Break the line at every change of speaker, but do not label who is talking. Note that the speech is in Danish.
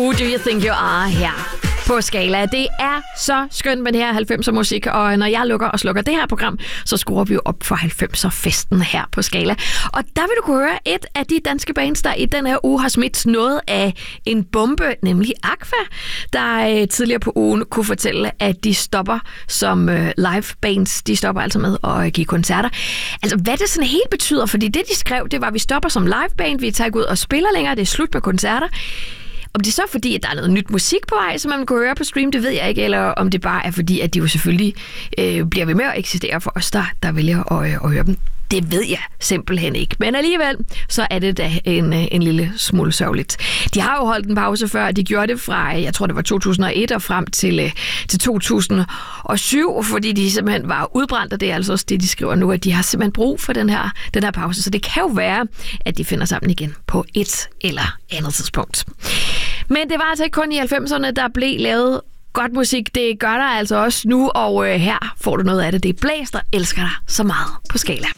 Who Do You Think You Are her på Skala. Det er så skønt med det her 90'er musik, og når jeg lukker og slukker det her program, så skruer vi jo op for 90'er festen her på Skala. Og der vil du kunne høre et af de danske bands, der i den her uge har smidt noget af en bombe, nemlig Aqua, der tidligere på ugen kunne fortælle, at de stopper som live bands. De stopper altså med at give koncerter. Altså, hvad det sådan helt betyder, fordi det de skrev, det var, at vi stopper som live band, vi tager ikke ud og spiller længere, det er slut med koncerter. Om det er så fordi, at der er noget nyt musik på vej, som man kan høre på stream, det ved jeg ikke, eller om det bare er fordi, at de jo selvfølgelig bliver ved med at eksistere for os, der vælger at høre dem. Det ved jeg simpelthen ikke. Men alligevel, så er det da en lille smule sørgeligt. De har jo holdt en pause før, de gjorde det fra, jeg tror det var 2001 og frem til 2007, fordi de simpelthen var udbrændt, og det er altså også det, de skriver nu, at de har simpelthen brug for den her pause. Så det kan jo være, at de finder sammen igen på et eller andet tidspunkt. Men det var altså ikke kun i 90'erne, der blev lavet godt musik. Det gør der altså også nu, og her får du noget af det. Det er Blæst og elsker dig så meget på Skala.